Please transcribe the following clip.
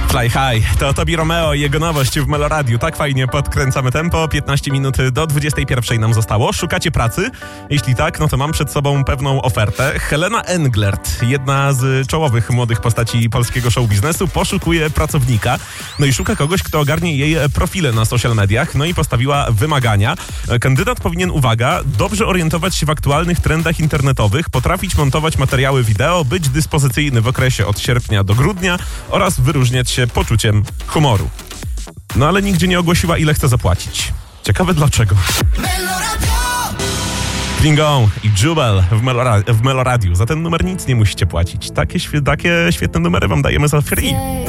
Fly High, to Tobi Romeo i jego nowość w Meloradiu. Tak fajnie podkręcamy tempo. 15 minut do 21 nam zostało. Szukacie pracy? Jeśli tak, no to mam przed sobą pewną ofertę. Helena Englert, jedna z czołowych młodych postaci polskiego show biznesu, poszukuje pracownika. No i szuka kogoś, kto ogarnie jej profile na social mediach. No i postawiła wymagania. Kandydat powinien, uwaga, dobrze orientować się w aktualnych trendach internetowych, potrafić montować materiały wideo, być dyspozycyjny w okresie od sierpnia do grudnia oraz wyróżniać się poczuciem humoru. No ale nigdzie nie ogłosiła, ile chce zapłacić. Ciekawe dlaczego. Klingon i Jubel w Meloradiu. Za ten numer nic nie musicie płacić. Takie świetne numery wam dajemy za free.